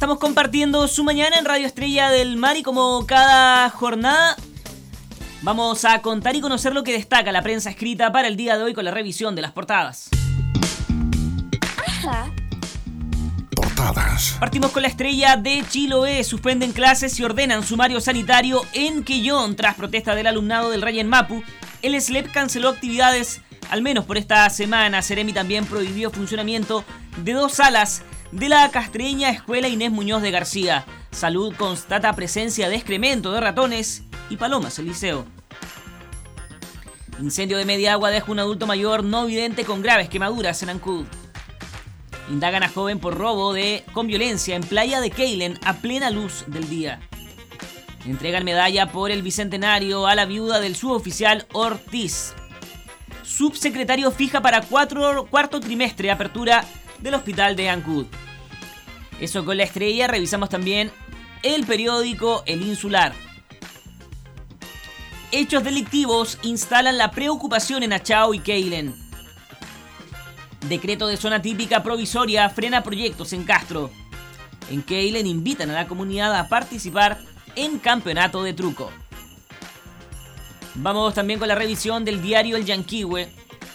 Estamos compartiendo su mañana en Radio Estrella del Mar y como cada jornada vamos a contar y conocer lo que destaca la prensa escrita para el día de hoy con la revisión de las portadas. Ajá. Portadas. Partimos con la Estrella de Chiloé. Suspenden clases y ordenan sumario sanitario en Quellón. Tras protesta del alumnado del Rey en Mapu, el SLEP canceló actividades al menos por esta semana. Ceremi también prohibió funcionamiento de 2 salas de la castreña Escuela Inés Muñoz de García. Salud constata presencia de excremento de ratones y palomas en liceo. Incendio de Mediagua deja un adulto mayor no vidente con graves quemaduras en Ancud. Indagan a joven por robo con violencia en playa de Keilen a plena luz del día. Entregan medalla por el bicentenario a la viuda del suboficial Ortiz. Subsecretario fija para cuarto trimestre apertura del hospital de Ancud. Eso con la Estrella. Revisamos también el periódico El Insular. Hechos delictivos instalan la preocupación en Achao y Keilen. Decreto de zona típica provisoria frena proyectos en Castro. En Keilen invitan a la comunidad a participar en campeonato de truco. Vamos también con la revisión del diario El Yanquihue.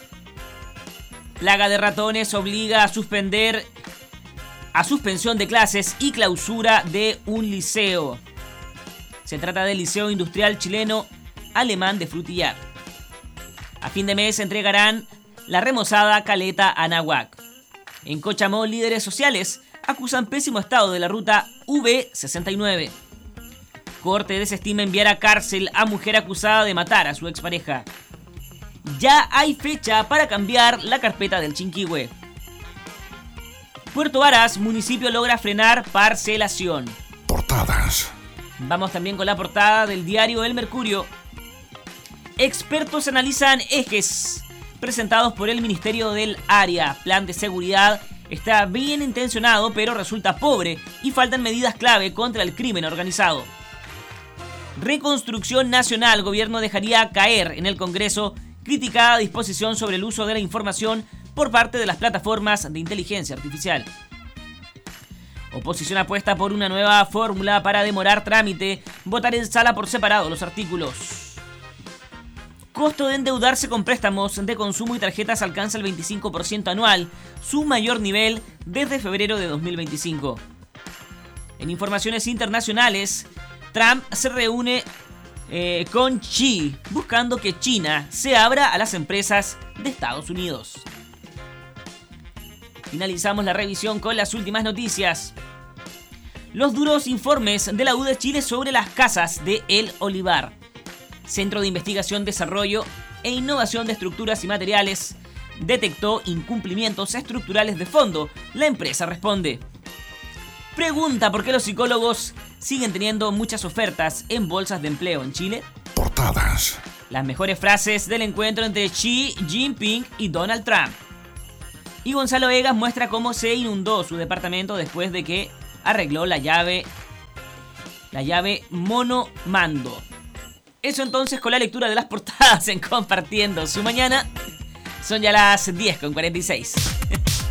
Plaga de ratones obliga a suspensión de clases y clausura de un liceo. Se trata del Liceo Industrial Chileno Alemán de Frutillar. A fin de mes entregarán la remozada Caleta Anahuac. En Cochamó, líderes sociales acusan pésimo estado de la ruta V69. Corte desestima enviar a cárcel a mujer acusada de matar a su expareja. Ya hay fecha para cambiar la carpeta del Chinquihue. Puerto Varas, municipio logra frenar parcelación. Portadas. Vamos también con la portada del diario El Mercurio. Expertos analizan ejes presentados por el Ministerio del Área. Plan de seguridad está bien intencionado, pero resulta pobre y faltan medidas clave contra el crimen organizado. Reconstrucción Nacional. Gobierno dejaría caer en el Congreso criticada disposición sobre el uso de la información por parte de las plataformas de inteligencia artificial. Oposición apuesta por una nueva fórmula para demorar trámite, votar en sala por separado los artículos. Costo de endeudarse con préstamos de consumo y tarjetas alcanza el 25% anual, su mayor nivel desde febrero de 2025. En informaciones internacionales, Trump se reúne con Xi, buscando que China se abra a las empresas de Estados Unidos. Finalizamos la revisión con las últimas noticias. Los duros informes de la U de Chile sobre las casas de El Olivar. Centro de Investigación, Desarrollo e Innovación de Estructuras y Materiales detectó incumplimientos estructurales de fondo. La empresa responde. Pregunta por qué los psicólogos siguen teniendo muchas ofertas en bolsas de empleo en Chile. Portadas. Las mejores frases del encuentro entre Xi Jinping y Donald Trump. Y Gonzalo Egas muestra cómo se inundó su departamento después de que arregló la llave monomando. Eso entonces con la lectura de las portadas en Compartiendo su Mañana. Son ya las 10:46.